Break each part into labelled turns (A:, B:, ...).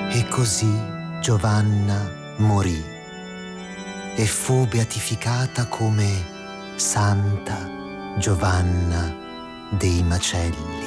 A: E così Giovanna morì e fu beatificata come Santa Giovanna dei Macelli.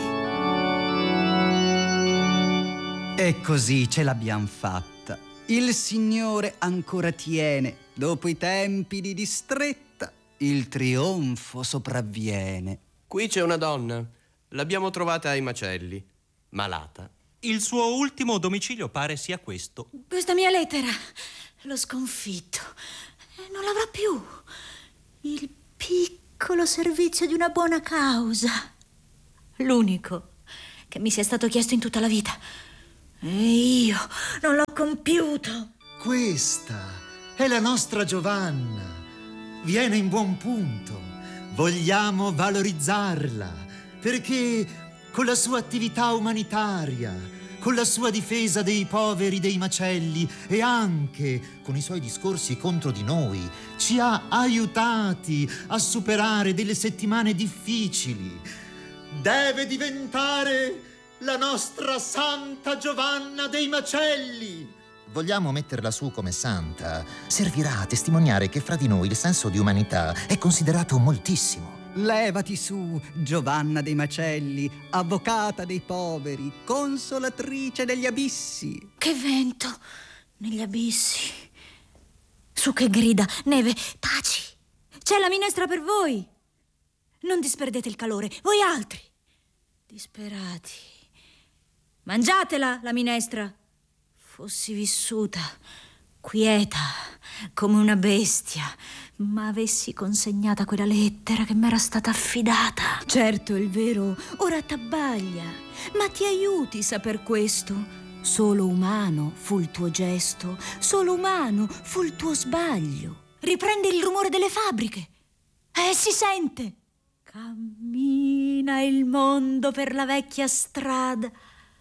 B: E così ce l'abbiam fatta. Il Signore ancora tiene, dopo i tempi di distretta, il trionfo sopravviene.
C: Qui c'è una donna, l'abbiamo trovata ai Macelli, malata.
D: Il suo ultimo domicilio pare sia questo.
E: Questa mia lettera l'ho sconfitto. Non l'avrà più. Il piccolo servizio di una buona causa. L'unico che mi sia stato chiesto in tutta la vita. E io non l'ho compiuto.
A: Questa è la nostra Giovanna. Viene in buon punto. Vogliamo valorizzarla perché con la sua attività umanitaria, con la sua difesa dei poveri dei Macelli e anche con i suoi discorsi contro di noi, ci ha aiutati a superare delle settimane difficili. Deve diventare la nostra Santa Giovanna dei Macelli. Vogliamo metterla su come santa. Servirà a testimoniare che fra di noi il senso di umanità è considerato moltissimo.
B: Levati su, Giovanna dei Macelli, avvocata dei poveri, consolatrice degli abissi.
E: Che vento negli abissi. Su che grida, neve, taci. C'è la minestra per voi. Non disperdete il calore, voi altri. Disperati. Mangiatela, la minestra. Fossi vissuta, quieta, come una bestia, ma avessi consegnata quella lettera che m'era stata affidata. Certo, il vero ora t'abbaglia, ma ti aiuti saper questo. Solo umano fu il tuo gesto, solo umano fu il tuo sbaglio. Riprende il rumore delle fabbriche. Si sente. Cammina il mondo per la vecchia strada,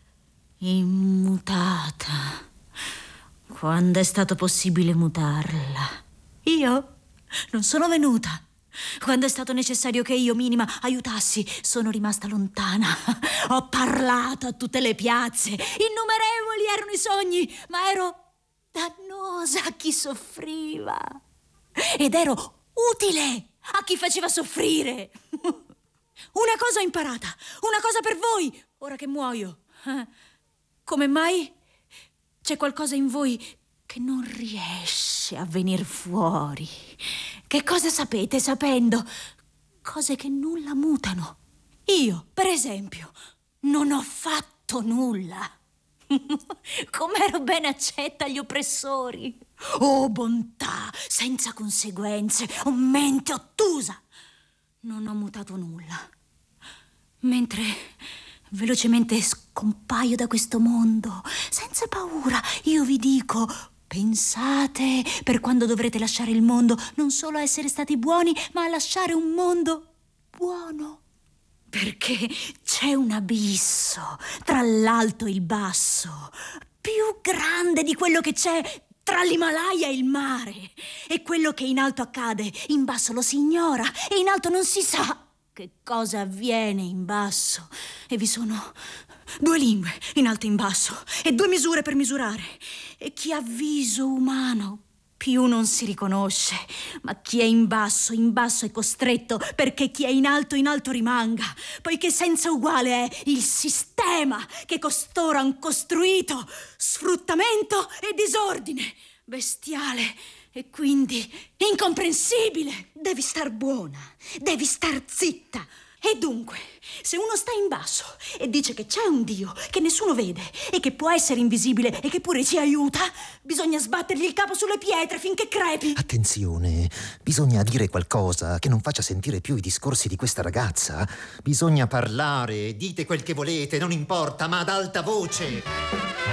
E: immutata. Quando è stato possibile mutarla? Io non sono venuta. Quando è stato necessario che io, minima, aiutassi, sono rimasta lontana. Ho parlato a tutte le piazze. Innumerevoli erano i sogni, ma ero dannosa a chi soffriva. Ed ero utile a chi faceva soffrire. Una cosa ho imparata, una cosa per voi, ora che muoio. Come mai? C'è qualcosa in voi che non riesce a venir fuori. Che cosa sapete sapendo? Cose che nulla mutano. Io, per esempio, non ho fatto nulla. Com'ero ben accetta agli oppressori. Oh, bontà, senza conseguenze, o mente ottusa. Non ho mutato nulla. Mentre velocemente scompaio da questo mondo, senza paura, io vi dico: pensate per quando dovrete lasciare il mondo, non solo a essere stati buoni, ma a lasciare un mondo buono. Perché c'è un abisso tra l'alto e il basso, più grande di quello che c'è tra l'Himalaya e il mare. E quello che in alto accade, in basso lo si ignora, e in alto non si sa che cosa avviene in basso. E vi sono due lingue, in alto e in basso, e due misure per misurare. E chi ha viso umano più non si riconosce, ma chi è in basso è costretto, perché chi è in alto rimanga, poiché senza uguale è il sistema che costoro han costruito, sfruttamento e disordine, bestiale e quindi incomprensibile. Devi star buona, devi star zitta. E dunque, se uno sta in basso e dice che c'è un Dio che nessuno vede e che può essere invisibile e che pure ci aiuta, bisogna sbattergli il capo sulle pietre finché crepi.
A: Attenzione, bisogna dire qualcosa che non faccia sentire più i discorsi di questa ragazza. Bisogna parlare, dite quel che volete, non importa, ma ad alta voce.